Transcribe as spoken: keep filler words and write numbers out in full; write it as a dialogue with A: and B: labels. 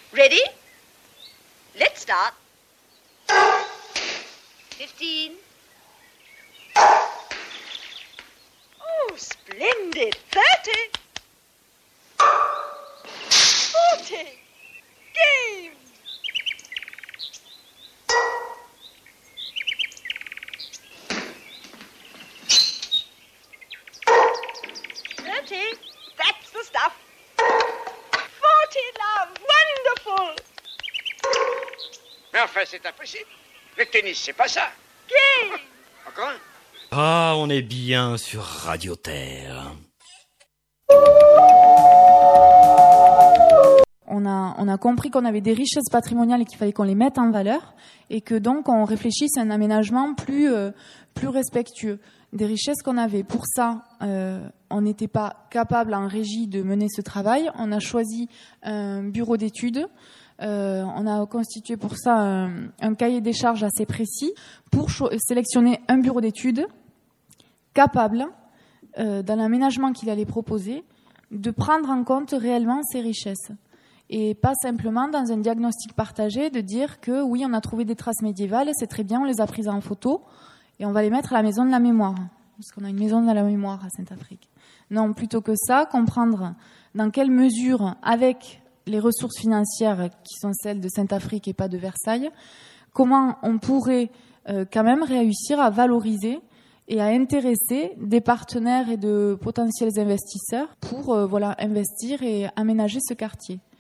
A: Ready? Let's start. Fifteen. Oh, splendid. Thirty. Forty. Game. Thirty. That's the stuff. Forty, love. Wonderful.
B: Mais enfin, c'est impossible. Le tennis, c'est pas ça.
A: Game.
B: Encore un?
C: Ah, on est bien sur Radio Terre.
D: On a, on a compris qu'on avait des richesses patrimoniales et qu'il fallait qu'on les mette en valeur et que donc on réfléchisse à un aménagement plus, euh, plus respectueux des richesses qu'on avait. Pour ça, euh, on n'était pas capable en régie de mener ce travail. On a choisi un bureau d'études. Euh, on a constitué pour ça un, un cahier des charges assez précis pour cho- sélectionner un bureau d'études capable, euh, dans l'aménagement qu'il allait proposer, de prendre en compte réellement ces richesses. Et pas simplement dans un diagnostic partagé de dire que oui, on a trouvé des traces médiévales, c'est très bien, on les a prises en photo et on va les mettre à la maison de la mémoire. Parce qu'on a une maison de la mémoire à Saint-Affrique. Non, plutôt que ça, comprendre dans quelle mesure, avec les ressources financières qui sont celles de Saint-Affrique et pas de Versailles, comment on pourrait euh, quand même réussir à valoriser et à intéresser des partenaires et de potentiels investisseurs pour euh, voilà investir et aménager ce quartier.